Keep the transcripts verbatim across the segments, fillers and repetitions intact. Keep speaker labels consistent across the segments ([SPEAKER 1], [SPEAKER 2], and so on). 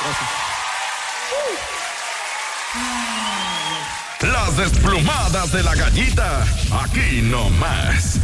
[SPEAKER 1] Gracias. Las desplumadas de la gallita, aquí nomás.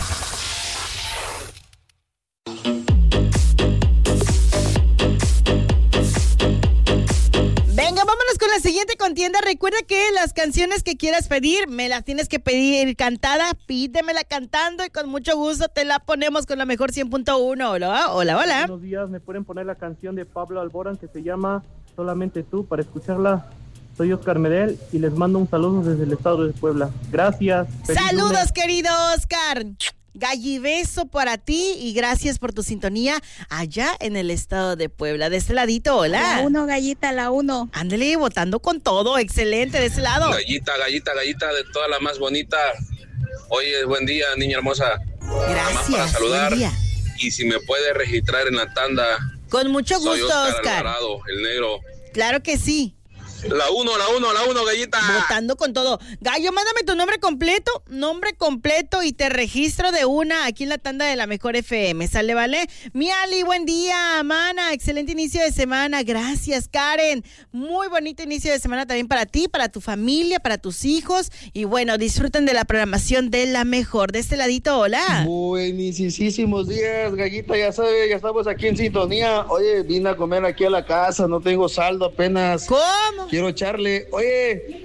[SPEAKER 2] Venga, vámonos con la siguiente contienda. Recuerda que las canciones que quieras pedir, me las tienes que pedir cantada. Pídemela cantando y con mucho gusto te la ponemos con la mejor cien punto uno. Hola, hola, hola.
[SPEAKER 3] Buenos días, me pueden poner la canción de Pablo Alborán que se llama Solamente Tú para escucharla. Soy Oscar Medel y les mando un saludo desde el estado de Puebla. Gracias.
[SPEAKER 2] Saludos,
[SPEAKER 3] lunes.
[SPEAKER 2] querido Oscar. Gallibeso para ti y gracias por tu sintonía allá en el estado de Puebla. De este ladito, hola.
[SPEAKER 4] La uno, gallita, la uno.
[SPEAKER 2] Ándale, votando con todo. Excelente, de ese lado.
[SPEAKER 5] Gallita, gallita, gallita, de toda la más bonita. Oye, buen día, niña hermosa.
[SPEAKER 2] Gracias.
[SPEAKER 5] Nada más para saludar.
[SPEAKER 2] Buen día.
[SPEAKER 5] Y si me puede registrar en la tanda.
[SPEAKER 2] Con mucho
[SPEAKER 5] Soy
[SPEAKER 2] gusto,
[SPEAKER 5] Oscar,
[SPEAKER 2] Oscar.
[SPEAKER 5] Alvarado, el negro.
[SPEAKER 2] Claro que sí.
[SPEAKER 5] La uno, la uno, la uno, gallita.
[SPEAKER 2] Votando con todo. Gallo, mándame tu nombre completo, nombre completo y te registro de una aquí en la tanda de la mejor F M. ¿Sale, vale? Mi Ali, buen día, mana. Excelente inicio de semana. Gracias, Karen. Muy bonito inicio de semana también para ti, para tu familia, para tus hijos. Y bueno, disfruten de la programación de la mejor. De este ladito, hola.
[SPEAKER 6] Buenísimos días, gallita. Ya sabes, ya estamos aquí en sintonía. Oye, vine a comer aquí a la casa. No tengo saldo apenas.
[SPEAKER 2] ¿Cómo?
[SPEAKER 6] Quiero echarle. Oye,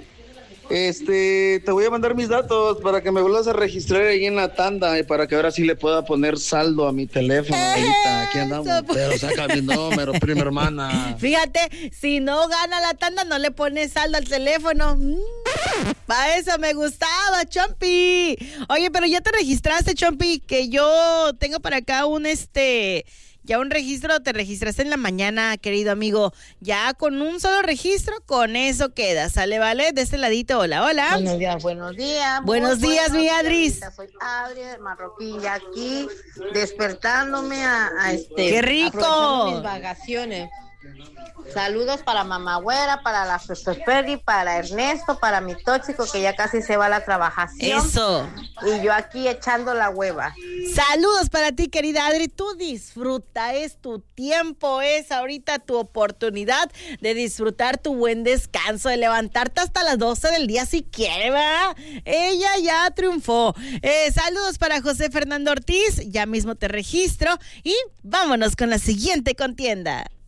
[SPEAKER 6] este, te voy a mandar mis datos para que me vuelvas a registrar ahí en la tanda y para que ahora sí le pueda poner saldo a mi teléfono. Ahorita, aquí andamos. Pero saca mi número, prima hermana.
[SPEAKER 2] Fíjate, si no gana la tanda, no le pones saldo al teléfono. Mm, para eso me gustaba, Chompi. Oye, pero ya te registraste, Chompi, que yo tengo para acá un este... Ya un registro, te registraste en la mañana, querido amigo. Ya con un solo registro, con eso queda. ¿Sale, vale? De este ladito, hola, hola.
[SPEAKER 7] Buenos días, buenos días.
[SPEAKER 2] Buenos días, mi Adris.
[SPEAKER 7] Soy Adri de Marroquín, ya aquí despertándome a, a este.
[SPEAKER 2] ¡Qué rico!
[SPEAKER 7] Aprovechando mis vacaciones. Saludos para Mamá Güera, para la Ferdi, para Ernesto, para mi tóxico que ya casi se va a la trabajación.
[SPEAKER 2] Eso.
[SPEAKER 7] Y yo aquí echando la hueva.
[SPEAKER 2] Saludos para ti, querida Adri. Tú disfruta, es tu tiempo, es ahorita tu oportunidad de disfrutar tu buen descanso, de levantarte hasta las doce del día si quiere, ¿verdad? Ella ya triunfó. Eh, saludos para José Fernando Ortiz, ya mismo te registro y vámonos con la siguiente contienda.